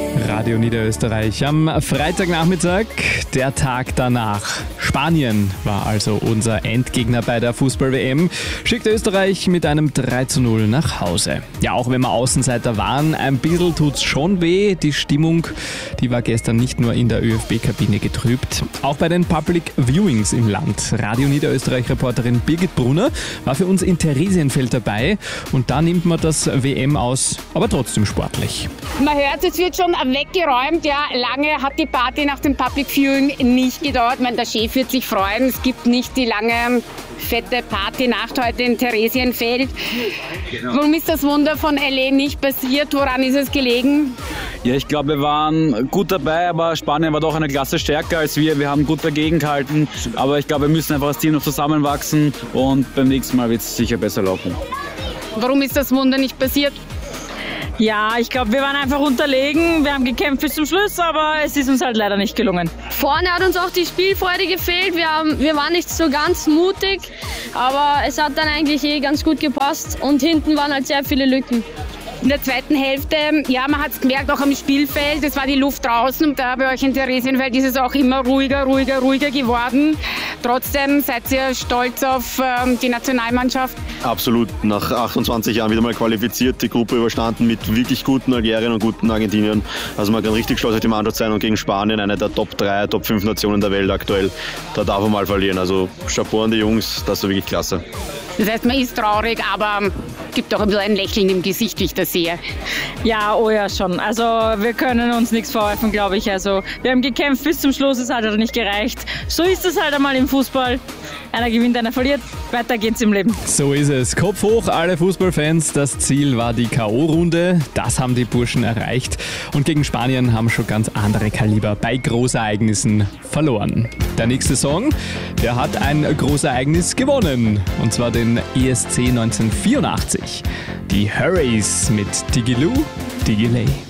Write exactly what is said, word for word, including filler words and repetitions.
Radio Niederösterreich am Freitagnachmittag, der Tag danach. Spanien war also unser Endgegner bei der Fußball-W M, schickt Österreich mit einem drei zu null nach Hause. Ja, auch wenn wir Außenseiter waren, ein bisschen tut's schon weh. Die Stimmung, die war gestern nicht nur in der ÖFB-Kabine getrübt, auch bei den Public Viewings im Land. Radio Niederösterreich-Reporterin Birgit Brunner war für uns in Theresienfeld dabei und da nimmt man das W M aus, aber trotzdem sportlich. Man hört, es wird schon weggeräumt. Ja, lange hat die Party nach dem Public Viewing nicht gedauert. Ich meine, der Chef wird sich freuen. Es gibt nicht die lange, fette Partynacht heute in Theresienfeld. Genau. Warum ist das Wunder von L A nicht passiert? Woran ist es gelegen? Ja, ich glaube, wir waren gut dabei, aber Spanien war doch eine Klasse stärker als wir. Wir haben gut dagegen gehalten, aber ich glaube, wir müssen einfach als Team noch zusammenwachsen und beim nächsten Mal wird es sicher besser laufen. Warum ist das Wunder nicht passiert? Ja, ich glaube, wir waren einfach unterlegen. Wir haben gekämpft bis zum Schluss, aber es ist uns halt leider nicht gelungen. Vorne hat uns auch die Spielfreude gefehlt. Wir, haben, wir waren nicht so ganz mutig, aber es hat dann eigentlich eh ganz gut gepasst. Und hinten waren halt sehr viele Lücken. In der zweiten Hälfte, ja, man hat es gemerkt, auch am Spielfeld, es war die Luft draußen und da bei euch in Theresienfeld ist es auch immer ruhiger, ruhiger, ruhiger geworden. Trotzdem seid ihr stolz auf ähm, die Nationalmannschaft? Absolut, nach achtundzwanzig Jahren wieder mal qualifiziert, die Gruppe überstanden mit wirklich guten Algerien und guten Argentiniern. Also man kann richtig stolz auf die Mannschaft sein und gegen Spanien, eine der Top drei, Top fünf Nationen der Welt aktuell, da darf man mal verlieren. Also Chapeau an die Jungs, das war wirklich klasse. Das heißt, man ist traurig, aber gibt auch ein bisschen ein Lächeln im Gesicht, wie ich das sehe. Ja, oh ja, schon. Also wir können uns nichts vorwerfen, glaube ich. Also wir haben gekämpft bis zum Schluss, es hat halt nicht gereicht. So ist es halt einmal im Fußball. Einer gewinnt, einer verliert. Weiter geht's im Leben. So ist es. Kopf hoch, alle Fußballfans. Das Ziel war die K O-Runde. Das haben die Burschen erreicht. Und gegen Spanien haben schon ganz andere Kaliber bei Großereignissen verloren. Der nächste Song, der hat ein Großereignis gewonnen. Und zwar den E S C neunzehnhundertvierundachtzig. Die Hurries mit Digiloo, Digiley.